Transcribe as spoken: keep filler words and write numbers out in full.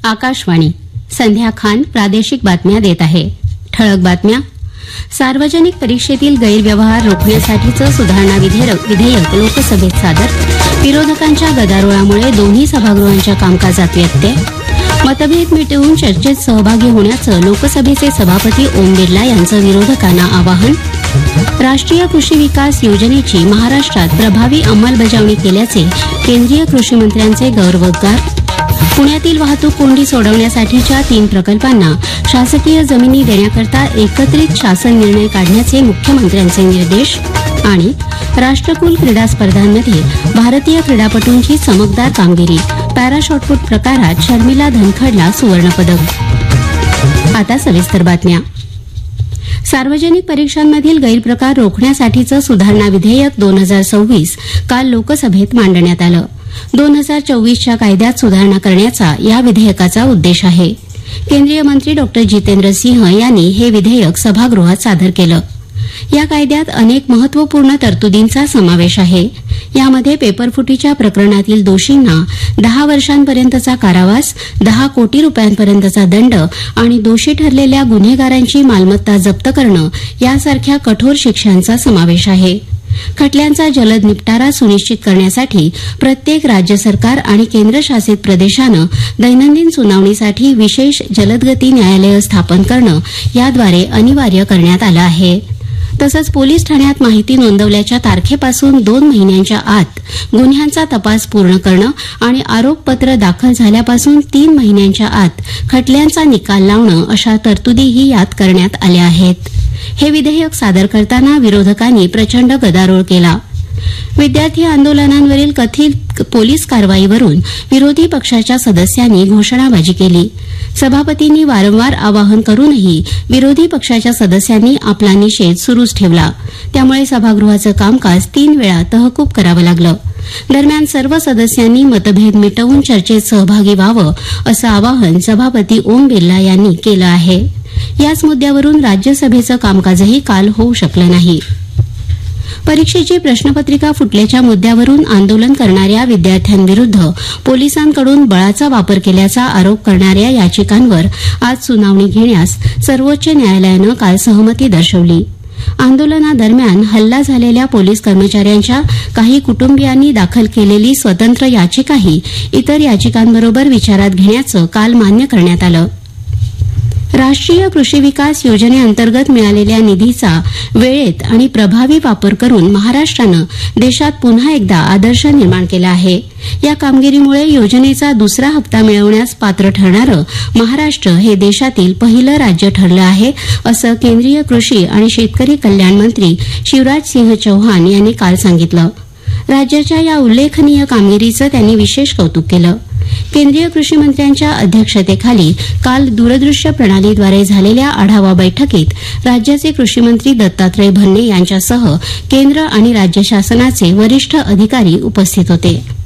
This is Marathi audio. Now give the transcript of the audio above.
आकाशवाणी. संध्या खान प्रादेशिक बातम्या देत आहे. ठळक बातम्या. सार्वजनिक परीक्षेतील गैरव्यवहार रोखण्यासाठीचं सुधारणा विधेयक लोकसभेत सादर. विरोधकांच्या गदारोळामुळे दोन्ही सभागृहांच्या कामकाजात व्यत्यय. मतभेद मिटवून चर्चेत सहभागी होण्याचं लोकसभेचे सभापती ओम बिर्ला यांचं विरोधकांना आवाहन. राष्ट्रीय कृषी विकास योजनेची महाराष्ट्रात प्रभावी अंमलबजावणी केल्याचे केंद्रीय कृषी मंत्र्यांचे गौरवोद्गार. पुण्यातील वाहतूक कोंडी सोडवण्यासाठीच्या तीन प्रकल्पांना शासकीय जमिनी देण्याकरता एकत्रित शासन निर्णय काढण्याचे मुख्यमंत्र्यांचे निर्देश. आणि राष्ट्रकुल क्रीडा स्पर्धांमध्ये भारतीय क्रीडापटूंची चमकदार कामगिरी. पॅरा शॉटपुट प्रकारात शर्मिला धनखडला सुवर्णपदक. आता सविस्तर बातम्या. सार्वजनिक परीक्षांमधील गैरप्रकार रोखण्यासाठीचं सुधारणा विधेयक दोन हजार सव्वीस काल लोकसभेत मांडण्यात आलं. दोन हजार चोवीसच्या कायद्यात सुधारणा करण्याचा या विधेयकाचा उद्देश आहे. केंद्रीय मंत्री डॉ जितेंद्र सिंह यांनी हे विधेयक सभागृहात सादर केलं. या कायद्यात अनेक महत्वपूर्ण तरतुदींचा समावेश आहे. यामध्ये पेपरफुटीच्या प्रकरणातील दोषींना दहा वर्षांपर्यंतचा कारावास, दहा कोटी रुपयांपर्यंतचा दंड आणि दोषी ठरलेल्या गुन्हेगारांची मालमत्ता जप्त करणं यासारख्या कठोर शिक्षांचा समावेश आहे. खटल्यांचा जलद निपटारा सुनिश्चित करण्यासाठी प्रत्येक राज्य सरकार आणि केंद्रशासित प्रदेशानं दैनंदिन सुनावणीसाठी विशेष जलदगती न्यायालयं स्थापन करणं याद्वारे अनिवार्य करण्यात आलं आहे. तसंच पोलीस ठाण्यात माहिती नोंदवल्याच्या तारखेपासून दोन महिन्यांच्या आत गुन्ह्यांचा तपास पूर्ण करणं आणि आरोपपत्र दाखल झाल्यापासून तीन महिन्यांच्या आत खटल्यांचा निकाल लावणं अशा तरतुदीही यात करण्यात आल्या आहेत. हे विधेयक सादर करताना विरोधकांनी प्रचंड गदारोळ केला. विद्यार्थी आंदोलनांवरील कथित पोलीस कारवाईवरून विरोधी पक्षाच्या सदस्यांनी घोषणाबाजी केली. सभापतींनी वारंवार आवाहन करूनही विरोधी पक्षाच्या सदस्यांनी आपला निषेध सुरूच ठेवला. त्यामुळे सभागृहाचं कामकाज तीन वेळा तहकूब करावं लागलं. दरम्यान सर्व सदस्यांनी मतभेद मिटवून चर्चेत सहभागी व्हावं असं आवाहन सभापती ओम बिर्ला यांनी केलं आहे. याच मुद्द्यावरून राज्यसभेचं कामकाजही काल होऊ शकलं नाही. परीक्षेची प्रश्नपत्रिका फुटल्याच्या मुद्द्यावरून आंदोलन करणाऱ्या विद्यार्थ्यांविरुद्ध पोलिसांकडून बळाचा वापर केल्याचा आरोप करणाऱ्या याचिकांवर आज सुनावणी घेण्यास सर्वोच्च न्यायालयानं काल सहमती दर्शवली. आंदोलनादरम्यान हल्ला झालेल्या पोलीस कर्मचाऱ्यांच्या काही कुटुंबियांनी दाखल केलेली स्वतंत्र याचिकाही इतर याचिकांबरोबर विचारात घेण्याचं काल मान्य करण्यात आलं. राष्ट्रीय कृषी विकास योजनेअंतर्गत मिळालेल्या निधीचा वेळेत आणि प्रभावी वापर करून महाराष्ट्रानं देशात पुन्हा एकदा आदर्श निर्माण केला आहे. या कामगिरीमुळे योजनेचा दुसरा हप्ता मिळवण्यास पात्र ठरणारं महाराष्ट्र हे देशातील पहिलं राज्य ठरलं आहे, असं केंद्रीय कृषी आणि शेतकरी कल्याण मंत्री शिवराज सिंह चौहान यांनी काल सांगितलं. राज्याच्या या उल्लेखनीय कामगिरीचं त्यांनी विशेष कौतुक केलं. केंद्रीय कृषी मंत्र्यांच्या अध्यक्षतेखाली काल दूरदृश्य प्रणालीद्वारे झालेल्या आढावा बैठकीत राज्याचे कृषी मंत्री दत्तात्रय भरणे यांच्यासह केंद्र आणि राज्य शासनाचे वरिष्ठ अधिकारी उपस्थित होते.